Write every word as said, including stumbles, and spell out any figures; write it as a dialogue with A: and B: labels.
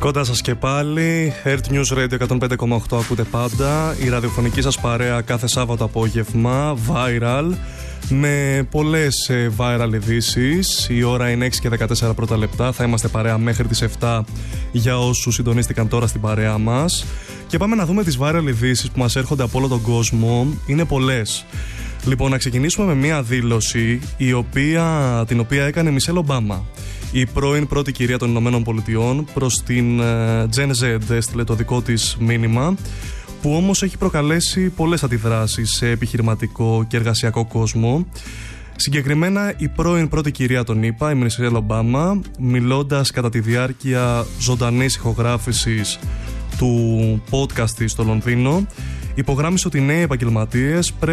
A: Κοντά σας και πάλι, Earth News Radio εκατόν πέντε κόμμα οκτώ ακούτε πάντα. Η ραδιοφωνική σας παρέα κάθε Σάββατο απόγευμα, viral, με πολλές viral ειδήσεις. Η ώρα είναι έξι και δεκατέσσερα πρώτα λεπτά. Θα είμαστε παρέα μέχρι τις επτά για όσους συντονίστηκαν τώρα στην παρέα μας. Και πάμε να δούμε τις viral ειδήσεις που μας έρχονται από όλο τον κόσμο. Είναι πολλές. Λοιπόν, να ξεκινήσουμε με μία δήλωση η οποία, την οποία έκανε η Μισελ Ομπάμα, η πρώην πρώτη κυρία των Ηνωμένων Πολιτειών, προς την Gen Z. Έστειλε το δικό της μήνυμα, που όμως έχει προκαλέσει πολλές αντιδράσεις σε επιχειρηματικό και εργασιακό κόσμο. Συγκεκριμένα, η πρώην πρώτη κυρία των ΗΠΑ, η Μισελ Ομπάμα, μιλώντας κατά τη διάρκεια ζωντανής ηχογράφησης του podcast της στο Λονδίνο, υπογράμμισε ότι οι νέοι επαγγελματίες πρέπει